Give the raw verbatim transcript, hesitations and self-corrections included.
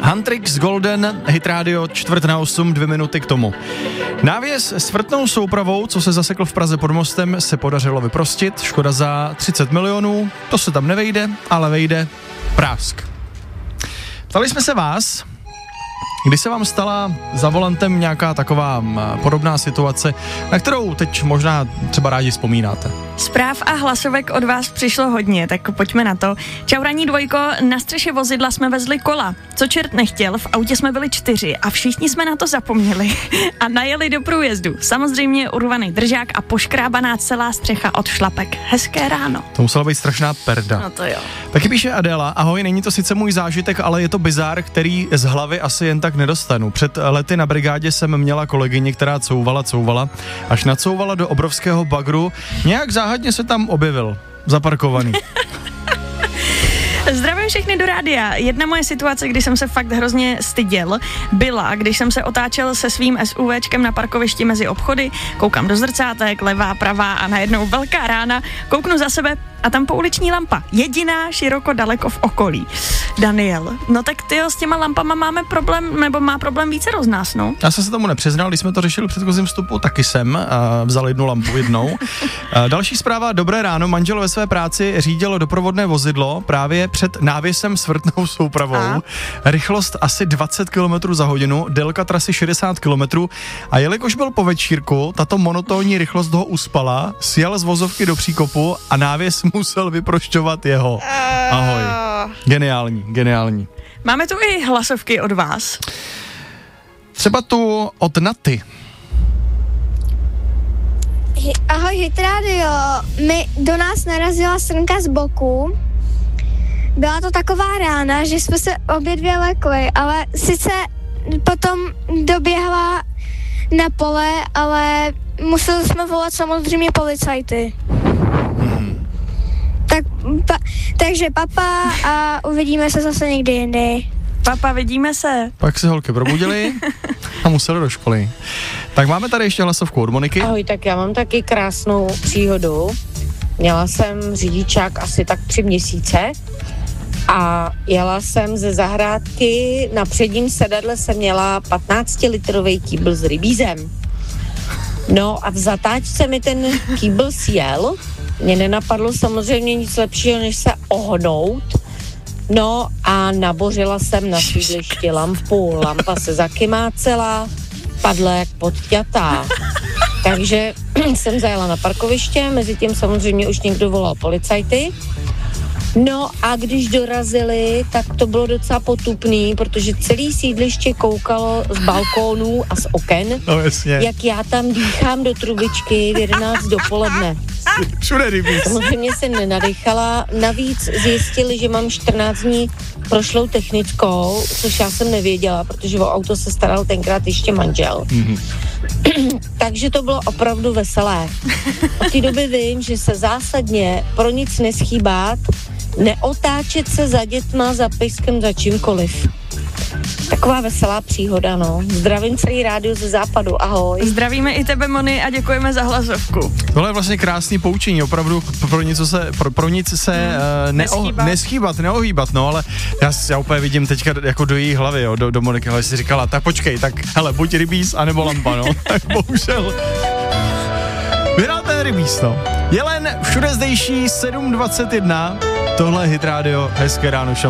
Huntrix Golden, Hit Radio, čtvrt na osm, dvě minuty k tomu. Návěs s vrtnou soupravou, co se zasekl v Praze pod mostem, se podařilo vyprostit. Škoda za třicet milionů, to se tam nevejde, ale vejde prásk. Ptali jsme se vás, kdy se vám stala za volantem nějaká taková podobná situace, na kterou teď možná třeba rádi vzpomínáte. Zpráv a hlasovek od vás přišlo hodně, tak pojďme na to. Čau ranní dvojko, na střeše vozidla jsme vezli kola. Co čert nechtěl, v autě jsme byli čtyři a všichni jsme na to zapomněli a najeli do průjezdu. Samozřejmě urvaný držák a poškrábaná celá střecha od šlapek. Hezké ráno. To musela být strašná perda. No to jo. Taky píše Adéla, ahoj, není to sice můj zážitek, ale je to bizár, který z hlavy asi jen tak nedostanu. Před lety na brigádě jsem měla kolegyni, která couvala, couvala, až nacouvala do obrovského bagru. Nějak záhadně se tam objevil, zaparkovaný. Zdravím všechny do rádia. Jedna moje situace, kdy jsem se fakt hrozně styděl, byla, když jsem se otáčel se svým SUVčkem na parkovišti mezi obchody, koukám do zrcátek, levá, pravá a najednou velká rána, kouknu za sebe a tam pouliční lampa. Jediná široko daleko v okolí. Daniel, no tak tyjo, s těma lampama máme problém, nebo má problém více z nás, no? Já jsem se tomu nepřiznal, když jsme to řešili v předchozím vstupu, taky jsem uh, vzal jednu lampu jednou. Uh, další zpráva, dobré ráno, manžel ve své práci řídil doprovodné vozidlo právě před návěsem s vrtnou soupravou. A? Rychlost asi dvacet kilometrů za hodinu, délka trasy šedesát kilometrů a jelikož byl po večírku, tato monotónní rychlost ho uspala, sjel z vozovky do příkopu a návěs musel vyprošťovat jeho. Ahoj. Geniální, geniální. Máme tu i hlasovky od vás. Třeba tu od Naty. Ahoj Hit Radio, mi do nás narazila srnka z boku. Byla to taková rána, že jsme se obě dvě lekli, ale sice potom doběhla na pole, ale museli jsme volat samozřejmě policajty. Hmm. Tak, pa, takže papa a uvidíme se zase někdy jindy. Papa, vidíme se. Pak se holky probudili a museli do školy. Tak máme tady ještě hlasovku od Moniky. Ahoj, tak já mám taky krásnou příhodu. Měla jsem řidičák asi tak tři měsíce a jela jsem ze zahrádky, na předním sedadle jsem měla patnáctilitrový kýbl s rybízem. No a v zatáčce mi ten kýbl sjel. Mně nenapadlo samozřejmě nic lepšího, než se ohnout. No a nabořila jsem na sídlišti lampu. Lampa se zakymácela, padla jak podťatá. Takže jsem zajela na parkoviště, mezi tím samozřejmě už někdo volal policajty. No a když dorazili, tak to bylo docela potupný, protože celý sídliště koukalo z balkónů a z oken, no, jasně. Jak já tam dýchám do trubičky v jedenáct dopoledne. Všude rybíz. Samozřejmě jsem nenadechala, navíc zjistili, že mám čtrnáct dní prošlou technickou, což já jsem nevěděla, protože o auto se staral tenkrát ještě manžel. Mm-hmm. Takže to bylo opravdu veselé. Od té doby vím, že se zásadně pro nic neschýbát, neotáčet se za dětma, za pejskem, za čímkoliv. Taková veselá příhoda, no. Zdravím celý rádio ze západu, ahoj. Zdravíme i tebe, Moni, a děkujeme za hlasovku. Tohle je vlastně krásný poučení, opravdu pro nic se, pro, pro nic se hmm, uh, neo, neschýbat. neschýbat, neohýbat, no, ale já, já úplně vidím teďka jako do její hlavy, jo, do, do Moniky, ale si říkala, tak počkej, tak hele, buď rybíz, anebo lampa, no, tak bohužel. Vyhrál ten rybíz, no. Jelen, všude zdejší, sedm dvacet jedna, tohle je Hit Radio, hezké ráno,